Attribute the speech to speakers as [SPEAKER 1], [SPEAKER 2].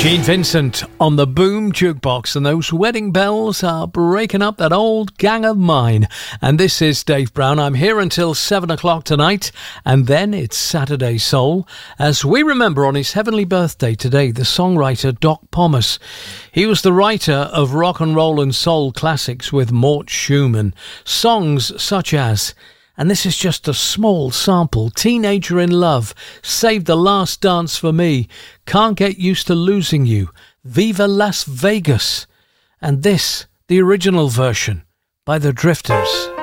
[SPEAKER 1] Gene Vincent on the Boom Jukebox, and those wedding bells are breaking up that old gang of mine. And this is Dave Brown. I'm here until 7 o'clock tonight, and then it's Saturday Soul, as we remember on his heavenly birthday today, the songwriter Doc Pomus. He was the writer of rock and roll and soul classics with Mort Schumann. Songs such as, and this is just a small sample, Teenager in Love, Save the Last Dance for Me, Can't Get Used to Losing You, Viva Las Vegas, and this, the original version by the Drifters.